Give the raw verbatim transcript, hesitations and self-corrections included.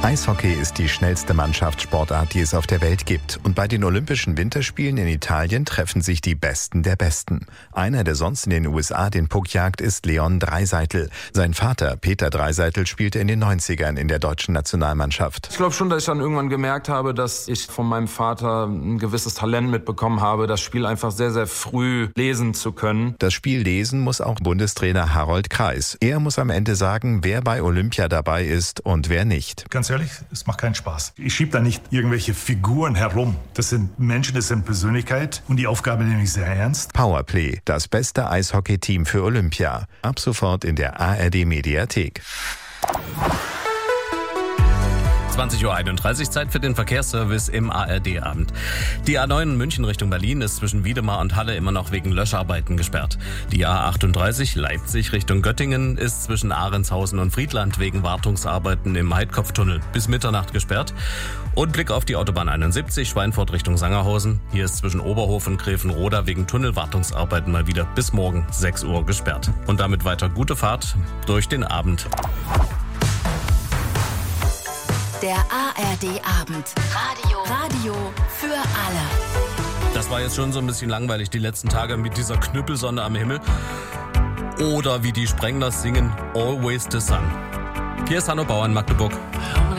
Eishockey ist die schnellste Mannschaftssportart, die es auf der Welt gibt. Und bei den Olympischen Winterspielen in Italien treffen sich die Besten der Besten. Einer, der sonst in den U S A den Puck jagt, ist Leon Draisaitl. Sein Vater, Peter Draisaitl, spielte in den neunzigern in der deutschen Nationalmannschaft. Ich glaube schon, dass ich dann irgendwann gemerkt habe, dass ich von meinem Vater ein gewisses Talent mitbekommen habe, das Spiel einfach sehr, sehr früh lesen zu können. Das Spiel lesen muss auch Bundestrainer Harold Kreis. Er muss am Ende sagen, wer bei Olympia dabei ist und wer nicht. Ganz ehrlich, es macht keinen Spaß. Ich schiebe da nicht irgendwelche Figuren herum. Das sind Menschen, das sind Persönlichkeit und die Aufgabe nehme ich sehr ernst. Powerplay, das beste Eishockey-Team für Olympia. Ab sofort in der A R D-Mediathek. zwanzig Uhr einunddreißig, Zeit für den Verkehrsservice im A R D-Abend. Die A neun München Richtung Berlin ist zwischen Wiedemar und Halle immer noch wegen Löscharbeiten gesperrt. Die A achtunddreißig Leipzig Richtung Göttingen ist zwischen Ahrendshausen und Friedland wegen Wartungsarbeiten im Heidkopftunnel bis Mitternacht gesperrt. Und Blick auf die Autobahn einundsiebzig Schweinfurt Richtung Sangerhausen. Hier ist zwischen Oberhof und Grevenroda wegen Tunnelwartungsarbeiten mal wieder bis morgen sechs Uhr gesperrt. Und damit weiter gute Fahrt durch den Abend. Der A R D-Abend. Radio. Radio für alle. Das war jetzt schon so ein bisschen langweilig, die letzten Tage mit dieser Knüppelsonne am Himmel. Oder wie die Sprenglers singen, Always the Sun. Hier ist Hanno Bauer in Magdeburg.